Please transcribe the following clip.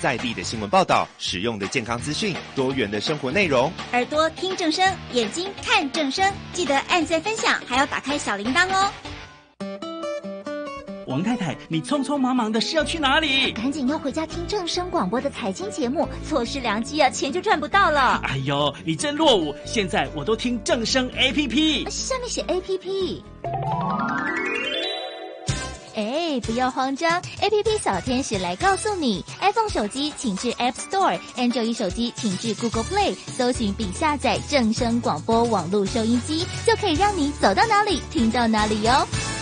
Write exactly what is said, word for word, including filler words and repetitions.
在地的新闻报道、实用的健康资讯、多元的生活内容。 耳朵听正声，眼睛看正声，记得按赞分享，还要打开小铃铛哦。 王太太，你匆匆忙忙的是要去哪里？ 赶紧要回家听正声广播的财经节目，错失良机啊，钱就赚不到了。 哎呦，你真落伍！现在我都听正声 A P P， 下面写 A P P。哎，不要慌张 ，A P P 小天使来告诉你 ，iPhone 手机请至 App Store，Android 手机请至 Google Play， 搜寻并下载正声广播网络收音机，就可以让你走到哪里听到哪里哟。